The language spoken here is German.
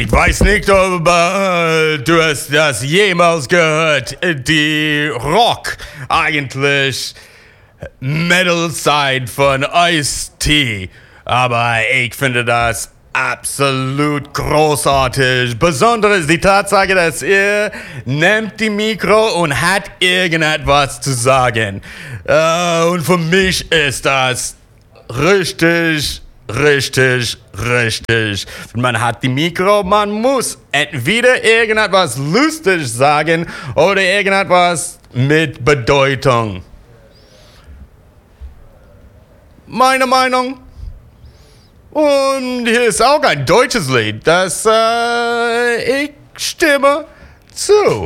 Ich weiß nicht, ob du hast das jemals gehört. Die Rock, eigentlich Metal-Side von Ice-T. Aber ich finde das absolut großartig. Besonders ist die Tatsache, dass ihr nehmt die Mikro und hat irgendetwas zu sagen. Und für mich ist das richtig. Man hat die Mikro, man muss entweder irgendetwas lustig sagen oder irgendetwas mit Bedeutung. Meine Meinung. Und hier ist auch ein deutsches Lied, das ich stimme zu.